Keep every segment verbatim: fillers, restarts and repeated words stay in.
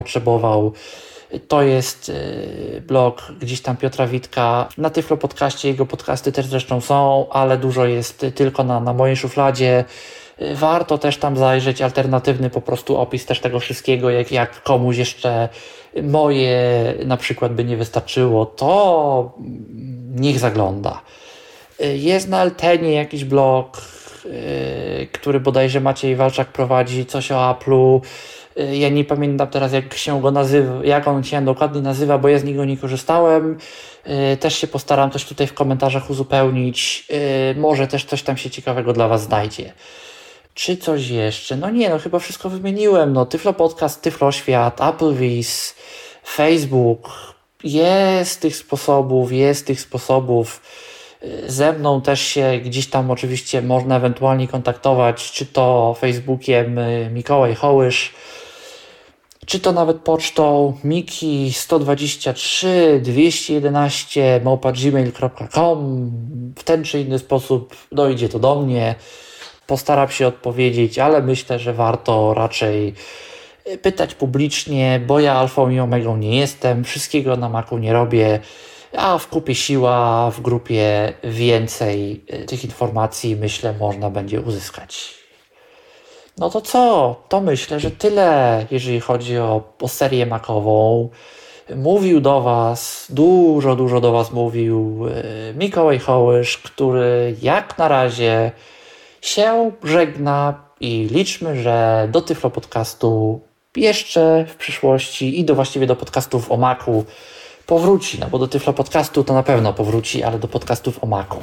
potrzebował. To jest blog gdzieś tam Piotra Witka. Na Tyflo Podcaście jego podcasty też zresztą są, ale dużo jest tylko na, na mojej szufladzie. Warto też tam zajrzeć, alternatywny po prostu opis też tego wszystkiego, jak, jak komuś jeszcze moje na przykład by nie wystarczyło, to niech zagląda. Jest na Eltenie jakiś blog, który bodajże Maciej Walczak prowadzi, coś o Apple'u. Ja nie pamiętam teraz jak się go nazywa, jak on się dokładnie nazywa, bo ja z niego nie korzystałem. Też się postaram coś tutaj w komentarzach uzupełnić. Może też coś tam się ciekawego dla Was znajdzie. Czy coś jeszcze? No nie, no chyba wszystko wymieniłem. No Tyflo Podcast, Tyflo Świat, Applevis, Facebook. Jest tych sposobów, jest tych sposobów. Ze mną też się gdzieś tam oczywiście można ewentualnie kontaktować, czy to Facebookiem Mikołaj Hołysz, czy to nawet pocztą miki sto dwadzieścia trzy dwieście jedenaście małpa gmail kropka com. W ten czy inny sposób dojdzie to do mnie. Postaram się odpowiedzieć, ale myślę, że warto raczej pytać publicznie, bo ja alfą i omegą nie jestem, wszystkiego na Macu nie robię, a w kupie siła, w grupie więcej tych informacji myślę można będzie uzyskać. No to co? To myślę, że tyle, jeżeli chodzi o, o serię Macową. Mówił do Was, dużo, dużo do Was mówił Mikołaj Hołysz, który jak na razie się żegna i liczmy, że do Tyflo Podcastu jeszcze w przyszłości i do właściwie do podcastów o Macu powróci, no bo do Tyflo Podcastu to na pewno powróci, ale do podcastów o Macu.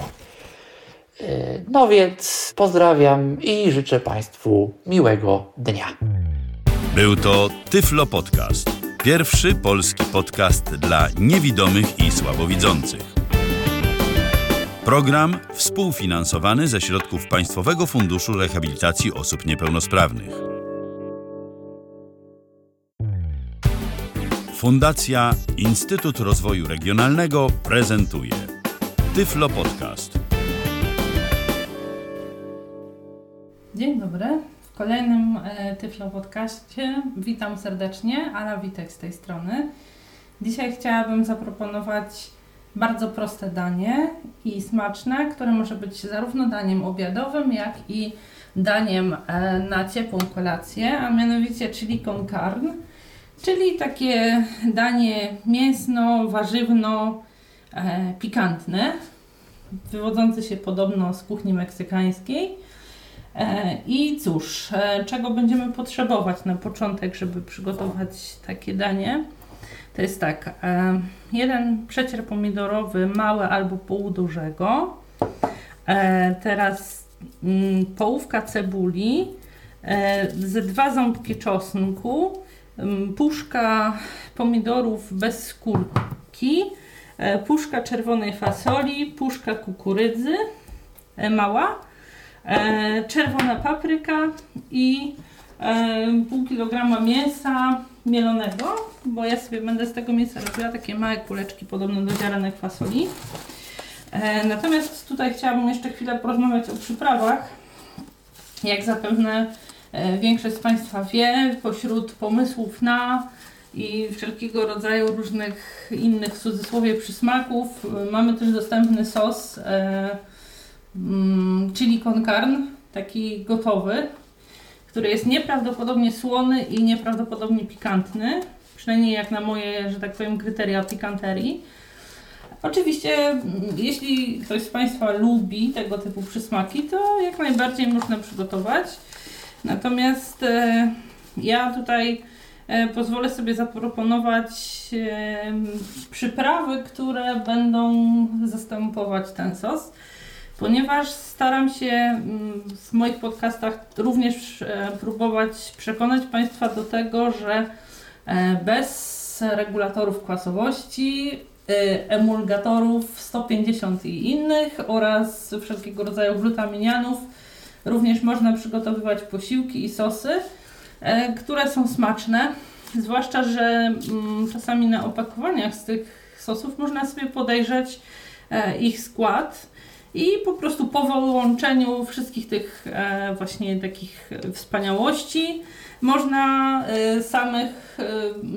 No więc pozdrawiam i życzę Państwu miłego dnia. Był to Tyflo Podcast. Pierwszy polski podcast dla niewidomych i słabowidzących. Program współfinansowany ze środków Państwowego Funduszu Rehabilitacji Osób Niepełnosprawnych. Fundacja Instytut Rozwoju Regionalnego prezentuje Tyflo Podcast. Dzień dobry. W kolejnym e, Tyflo Podcaście witam serdecznie, Ala Witek z tej strony. Dzisiaj chciałabym zaproponować bardzo proste danie i smaczne, które może być zarówno daniem obiadowym, jak i daniem e, na ciepłą kolację, a mianowicie chili con carne, czyli takie danie mięsno, warzywno, e, pikantne, wywodzące się podobno z kuchni meksykańskiej. E, I cóż, e, czego będziemy potrzebować na początek, żeby przygotować takie danie? To jest tak, e, jeden przecier pomidorowy, mały albo półdużego, e, teraz mm, połówka cebuli, e, ze dwa ząbki czosnku, m, puszka pomidorów bez skórki, e, puszka czerwonej fasoli, puszka kukurydzy e, mała, e, czerwona papryka i e, pół kilograma mięsa mielonego, bo ja sobie będę z tego mięsa robiła takie małe kuleczki podobne do ziarenek fasoli. E, natomiast tutaj chciałabym jeszcze chwilę porozmawiać o przyprawach. Jak zapewne e, większość z Państwa wie, pośród pomysłów na i wszelkiego rodzaju różnych innych w cudzysłowie przysmaków e, mamy też dostępny sos e, mm, chili con carne, taki gotowy, który jest nieprawdopodobnie słony i nieprawdopodobnie pikantny, przynajmniej jak na moje, że tak powiem, kryteria pikanterii. Oczywiście, jeśli ktoś z Państwa lubi tego typu przysmaki, to jak najbardziej można przygotować. Natomiast e, ja tutaj e, pozwolę sobie zaproponować e, przyprawy, które będą zastępować ten sos. Ponieważ staram się w moich podcastach również próbować przekonać Państwa do tego, że bez regulatorów kwasowości, emulgatorów sto pięćdziesiąt i innych oraz wszelkiego rodzaju glutaminianów również można przygotowywać posiłki i sosy, które są smaczne. Zwłaszcza, że czasami na opakowaniach z tych sosów można sobie podejrzeć ich skład. I po prostu po wyłączeniu wszystkich tych e, właśnie takich wspaniałości można e, samych e,